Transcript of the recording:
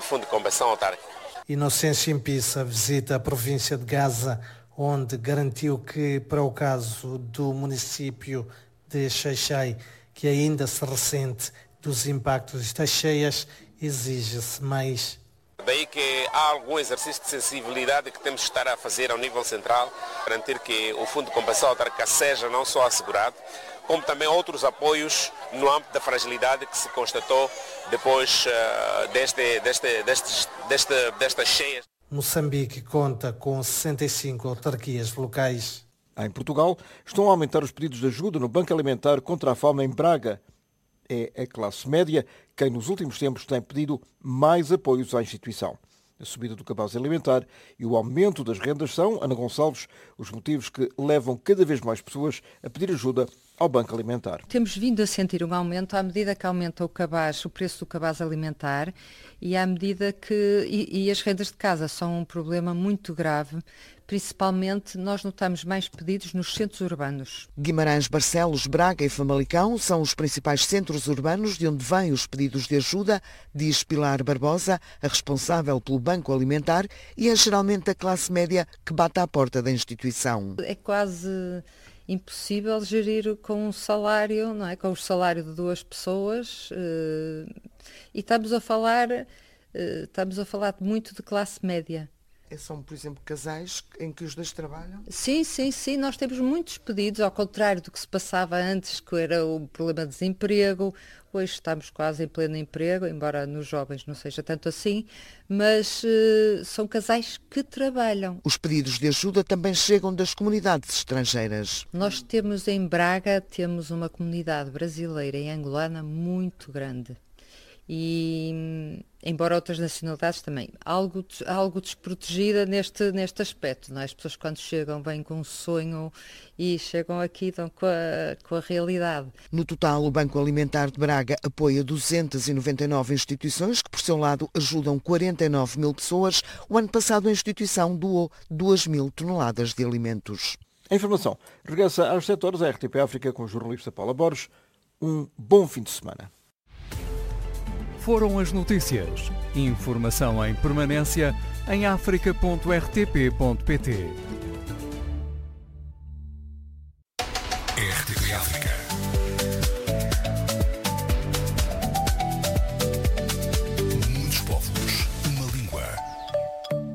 Fundo de Compensação Autárquica. Inocêncio Impissa visita a província de Gaza, onde garantiu que, para o caso do município de Xai-Xai, que ainda se ressente dos impactos das cheias, exige-se mais. Daí que há algum exercício de sensibilidade que temos que estar a fazer ao nível central, garantir que o Fundo de Compensação Autárquica seja não só assegurado, como também outros apoios no âmbito da fragilidade que se constatou depois destas cheias. Moçambique conta com 65 autarquias locais. Em Portugal, estão a aumentar os pedidos de ajuda no Banco Alimentar contra a Fome em Braga. É a classe média quem nos últimos tempos tem pedido mais apoios à instituição. A subida do cabaz alimentar e o aumento das rendas são, Ana Gonçalves, os motivos que levam cada vez mais pessoas a pedir ajuda ao Banco Alimentar. Temos vindo a sentir um aumento à medida que aumenta o preço do cabaz alimentar e à medida que e as rendas de casa são um problema muito grave. Principalmente, nós notamos mais pedidos nos centros urbanos. Guimarães, Barcelos, Braga e Famalicão são os principais centros urbanos de onde vêm os pedidos de ajuda, diz Pilar Barbosa, a responsável pelo Banco Alimentar, e é geralmente a classe média que bate à porta da instituição. É quase impossível gerir com um salário, não é? Com o salário de 2 pessoas, e estamos a falar muito de classe média. São, por exemplo, casais em que os dois trabalham? Sim. Nós temos muitos pedidos, ao contrário do que se passava antes, que era o problema de desemprego. Hoje estamos quase em pleno emprego, embora nos jovens não seja tanto assim, mas são casais que trabalham. Os pedidos de ajuda também chegam das comunidades estrangeiras. Nós temos em Braga, uma comunidade brasileira e angolana muito grande. E, embora outras nacionalidades também, algo desprotegida neste aspecto, não é? As pessoas quando chegam vêm com um sonho e chegam aqui então, com a realidade. No total, o Banco Alimentar de Braga apoia 299 instituições que, por seu lado, ajudam 49 mil pessoas. O ano passado, a instituição doou 2.000 toneladas de alimentos. A informação regressa às 7 horas à RTP África com o jornalista Paula Borges. Um bom fim de semana. Foram as notícias. Informação em permanência em africa.rtp.pt. RTP África.